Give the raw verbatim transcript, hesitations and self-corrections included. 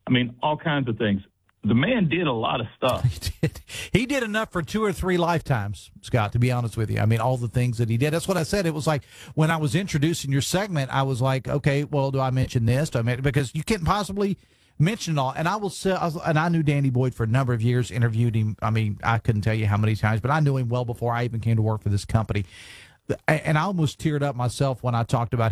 I mean, all kinds of things. The man did a lot of stuff. He did. He did enough for two or three lifetimes, Scott, to be honest with you. I mean, all the things that he did. That's what I said. It was like when I was introducing your segment, I was like, okay, well, do I mention this? Do I mention, because you can't possibly mention it all. And I will say, and I knew Danny Boyd for a number of years, interviewed him. I mean, I couldn't tell you how many times, but I knew him well before I even came to work for this company. And I almost teared up myself when I talked about